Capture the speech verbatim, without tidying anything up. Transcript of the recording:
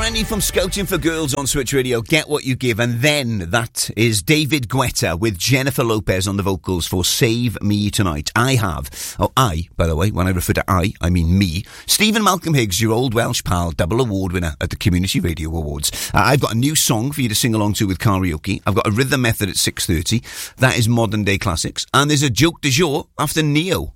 brand new from Scouting for Girls on Switch Radio, Get What You Give. And then that is David Guetta with Jennifer Lopez on the vocals for Save Me Tonight. I have, oh I, by the way, when I refer to I, I mean me, Stephen Malcolm Higgs, your old Welsh pal, double award winner at the Community Radio Awards. Uh, I've got a new song for you to sing along to with karaoke. I've got a rhythm method at six thirty. That is modern day classics. And there's a joke du jour after Neo.